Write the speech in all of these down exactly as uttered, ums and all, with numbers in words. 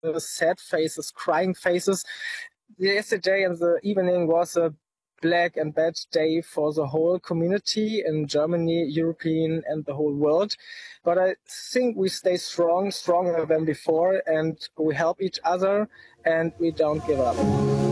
sad faces, crying faces. Yesterday in the evening was a black and bad day for the whole community in Germany, European and the whole world. But I think we stay strong, stronger than before, and we help each other and we don't give up.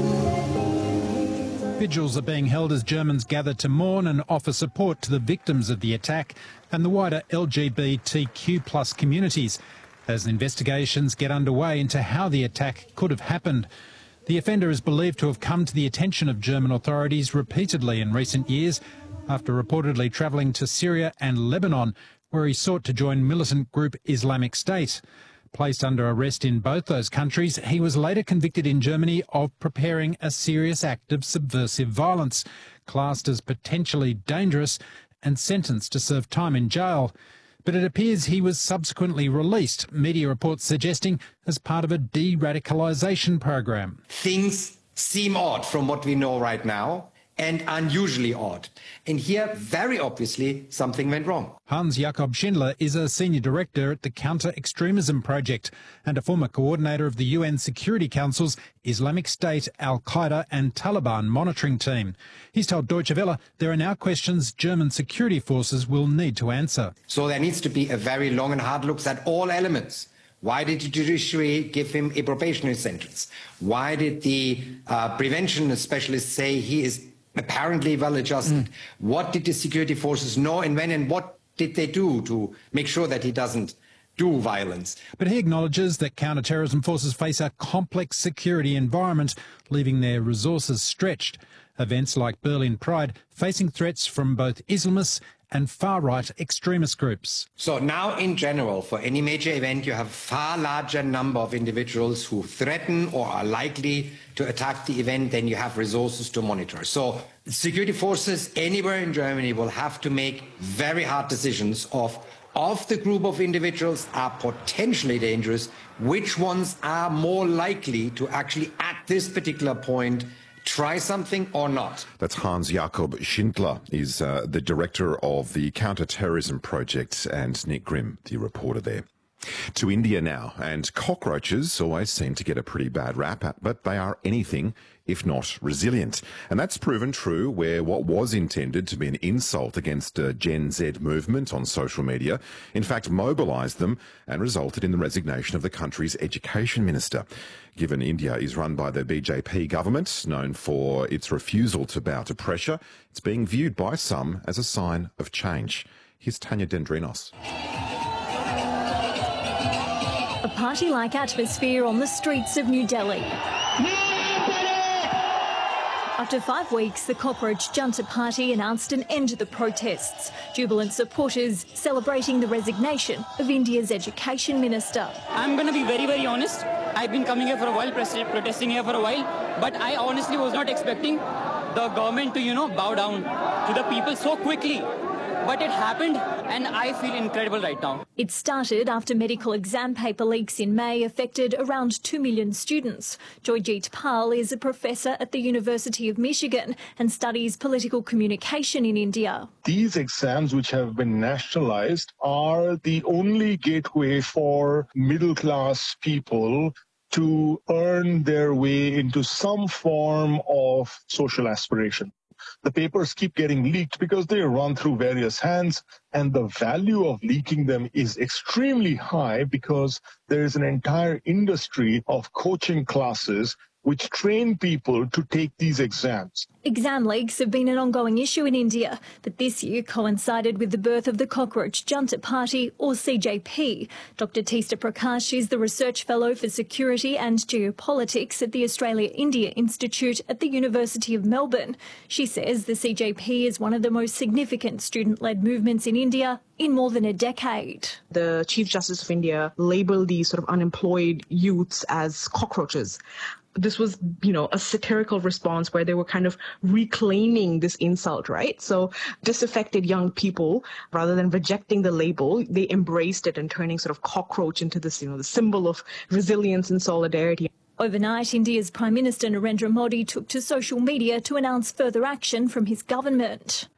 Vigils are being held as Germans gather to mourn and offer support to the victims of the attack and the wider L G B T Q plus communities as investigations get underway into how the attack could have happened. The offender is believed to have come to the attention of German authorities repeatedly in recent years after reportedly travelling to Syria and Lebanon, where he sought to join militant group Islamic State. Placed under arrest in both those countries, he was later convicted in Germany of preparing a serious act of subversive violence, classed as potentially dangerous and sentenced to serve time in jail. But it appears he was subsequently released, media reports suggesting as part of a de-radicalisation program. Things seem odd from what we know right now, and unusually odd. And here, very obviously, something went wrong. Hans-Jakob Schindler is a senior director at the Counter-Extremism Project and a former coordinator of the U N Security Council's Islamic State, Al-Qaeda and Taliban monitoring team. He's told Deutsche Welle there are now questions German security forces will need to answer. So there needs to be a very long and hard look at all elements. Why did the judiciary give him a probationary sentence? Why did the uh, prevention specialists say he is apparently well-adjusted? Mm. What did the security forces know and when, and what did they do to make sure that he doesn't do violence? But he acknowledges that counter-terrorism forces face a complex security environment, leaving their resources stretched. Events like Berlin Pride facing threats from both Islamists and far-right extremist groups. So now, in general, for any major event, you have a far larger number of individuals who threaten or are likely to attack the event than you have resources to monitor. So security forces anywhere in Germany will have to make very hard decisions of, of the group of individuals are potentially dangerous, which ones are more likely to actually, at this particular point, try something or not. That's Hans-Jakob Schindler, is uh, the director of the Counter-Terrorism Project, and Nick Grimm, the reporter there. To India now, and cockroaches always seem to get a pretty bad rap, but they are anything if not resilient. And that's proven true where what was intended to be an insult against a Gen Z movement on social media, in fact mobilised them and resulted in the resignation of the country's education minister. Given India is run by the B J P government, known for its refusal to bow to pressure, it's being viewed by some as a sign of change. Here's Tanya Dendrinos. A party-like atmosphere on the streets of New Delhi. After five weeks, the Cockroach Junta Party announced an end to the protests. Jubilant supporters celebrating the resignation of India's education minister. I'm going to be very, very honest. I've been coming here for a while, protesting here for a while, but I honestly was not expecting the government to, you know, bow down to the people so quickly. But it happened, and I feel incredible right now. It started after medical exam paper leaks in May affected around two million students. Joyjeet Pal is a professor at the University of Michigan and studies political communication in India. These exams, which have been nationalized, are the only gateway for middle-class people to earn their way into some form of social aspiration. The papers keep getting leaked because they run through various hands, and the value of leaking them is extremely high because there is an entire industry of coaching classes which train people to take these exams. Exam leaks have been an ongoing issue in India, but this year coincided with the birth of the Cockroach Junta Party, or C J P. Doctor Teesta Prakash is the Research Fellow for Security and Geopolitics at the Australia-India Institute at the University of Melbourne. She says the C J P is one of the most significant student-led movements in India in more than a decade. The Chief Justice of India labelled these sort of unemployed youths as cockroaches. This was, you know, a satirical response where they were kind of reclaiming this insult, right? So disaffected young people, rather than rejecting the label, they embraced it and turning sort of cockroach into this, you know, the symbol of resilience and solidarity. Overnight, India's Prime Minister Narendra Modi took to social media to announce further action from his government.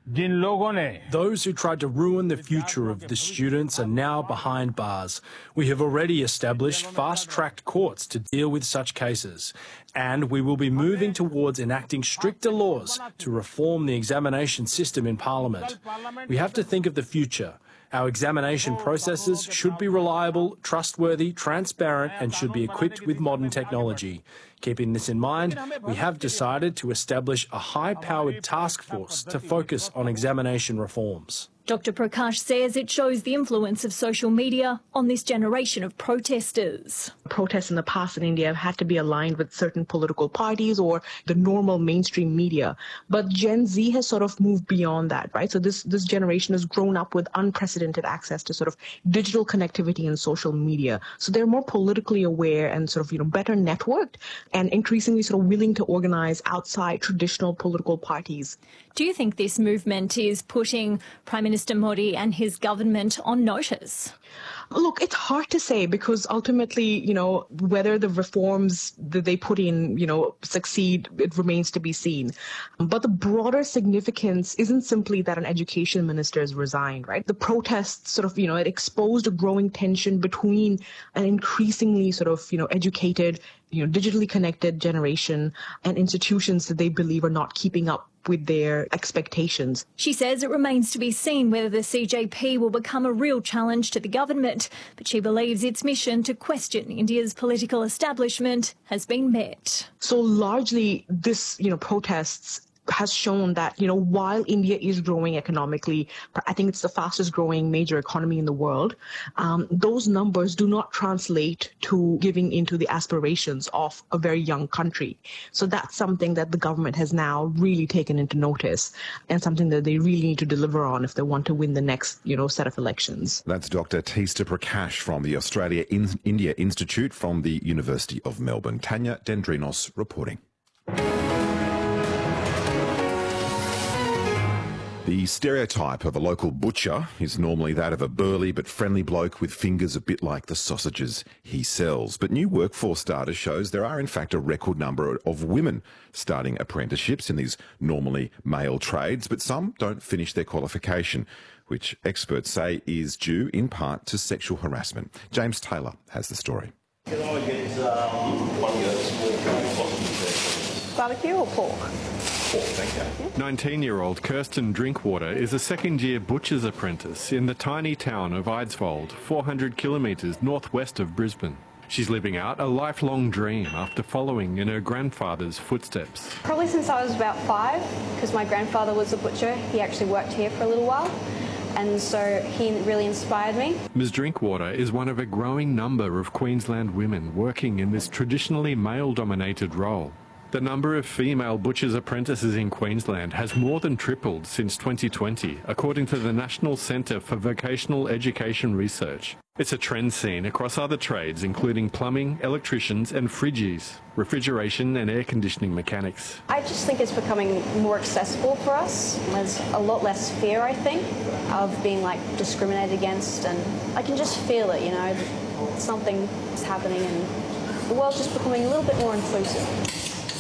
Those who tried to ruin the future of the students are now behind bars. We have already established fast-tracked courts to deal with such cases, and we will be moving towards enacting stricter laws to reform the examination system in Parliament. We have to think of the future. Our examination processes should be reliable, trustworthy, transparent, and should be equipped with modern technology. Keeping this in mind, we have decided to establish a high-powered task force to focus on examination reforms. Doctor Prakash says it shows the influence of social media on this generation of protesters. Protests in the past in India have had to be aligned with certain political parties or the normal mainstream media. But Gen Z has sort of moved beyond that, right? So this, this generation has grown up with unprecedented access to sort of digital connectivity and social media. So they're more politically aware and sort of, you know, better networked and increasingly sort of willing to organize outside traditional political parties. Do you think this movement is putting Prime Minister Modi and his government on notice? Look, it's hard to say because ultimately, you know, whether the reforms that they put in, you know, succeed, it remains to be seen. But the broader significance isn't simply that an education minister has resigned, right? The protests sort of, you know, it exposed a growing tension between an increasingly sort of, you know, educated, you know, digitally connected generation and institutions that they believe are not keeping up with their expectations. She says it remains to be seen whether the C J P will become a real challenge to the government, but she believes its mission to question India's political establishment has been met. So largely this, you know, protests has shown that, you know, while India is growing economically, I think it's the fastest growing major economy in the world, um, those numbers do not translate to giving into the aspirations of a very young country. So that's something that the government has now really taken into notice and something that they really need to deliver on if they want to win the next, you know, set of elections. That's Doctor Teesta Prakash from the Australia In- India Institute from the University of Melbourne. Tanya Dendrinos reporting. The stereotype of a local butcher is normally that of a burly but friendly bloke with fingers a bit like the sausages he sells. But new workforce data shows there are in fact a record number of women starting apprenticeships in these normally male trades, but some don't finish their qualification, which experts say is due in part to sexual harassment. James Taylor has the story. Can I get um, one of those small possibly? Barbecue or pork? nineteen-year-old Kirsten Drinkwater is a second-year butcher's apprentice in the tiny town of Eidsvold, four hundred kilometres northwest of Brisbane. She's living out a lifelong dream after following in her grandfather's footsteps. Probably since I was about five, because my grandfather was a butcher. He actually worked here for a little while, and so he really inspired me. Miz Drinkwater is one of a growing number of Queensland women working in this traditionally male-dominated role. The number of female butchers' apprentices in Queensland has more than tripled since twenty twenty, according to the National Centre for Vocational Education Research. It's a trend seen across other trades, including plumbing, electricians and fridgies, refrigeration and air conditioning mechanics. I just think it's becoming more accessible for us. There's a lot less fear, I think, of being like discriminated against, and I can just feel it, you know, something is happening and the world's just becoming a little bit more inclusive.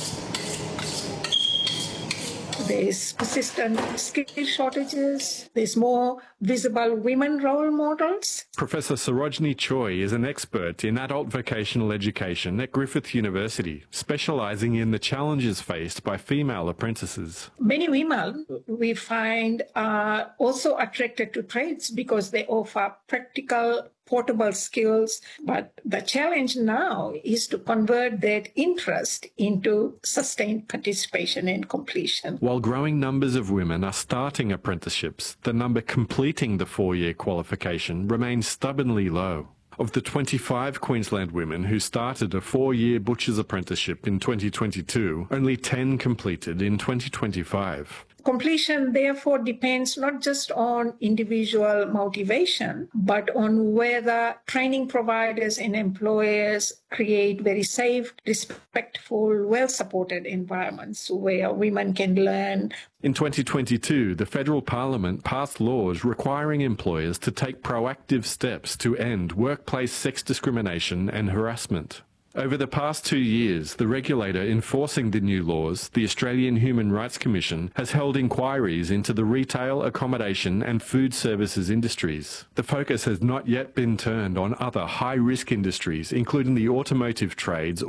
There's persistent skill shortages. There's more visible women role models. Professor Sarojini Choi is an expert in adult vocational education at Griffith University, specialising in the challenges faced by female apprentices. Many women, we find, are also attracted to trades because they offer practical, portable skills, but the challenge now is to convert that interest into sustained participation and completion. While growing numbers of women are starting apprenticeships, the number completing the four-year qualification remains stubbornly low. Of the twenty-five Queensland women who started a four-year butcher's apprenticeship in twenty twenty-two, only ten completed in twenty twenty-five. Completion, therefore, depends not just on individual motivation, but on whether training providers and employers create very safe, respectful, well-supported environments where women can learn. In twenty twenty-two, the Federal Parliament passed laws requiring employers to take proactive steps to end workplace sex discrimination and harassment. Over the past two years, the regulator enforcing the new laws, the Australian Human Rights Commission, has held inquiries into the retail, accommodation and food services industries. The focus has not yet been turned on other high-risk industries, including the automotive trades